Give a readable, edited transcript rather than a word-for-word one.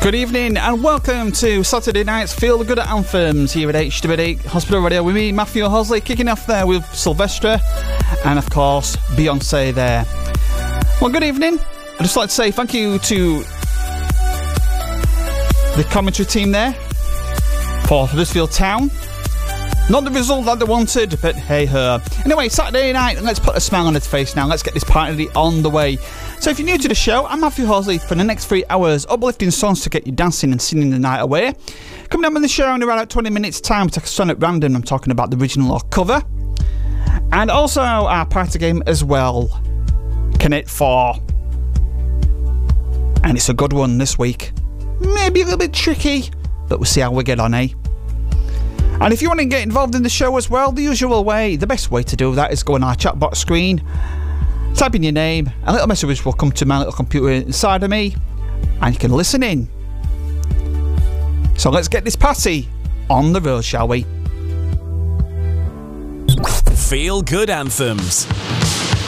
Good evening and welcome to Saturday night's Feel Good Anthems here at HWD Hospital Radio with me, Matthew Hosley, kicking off there with Sylvester and of course Beyonce there. Well, good evening. I'd just like to say thank you to the commentary team there for Huddersfield Town. Not the result that they wanted, but hey her. Anyway, Saturday night, let's put a smile on its face now. Let's get this party on the way. So if you're new to the show, I'm Matthew Hosley for the next 3 hours, uplifting songs to get you dancing and singing the night away. Coming up on the show in around 20 minutes time, take a song at random. I'm talking about the original or cover. And also our party game as well, Connect 4. And it's a good one this week. Maybe a little bit tricky, but we'll see how we get on, eh? And if you want to get involved in the show as well, the usual way, the best way to do that is go on our chat box screen, type in your name, a little message will come to my little computer inside of me, and you can listen in. So let's get this party on the road, shall we? Feel Good Anthems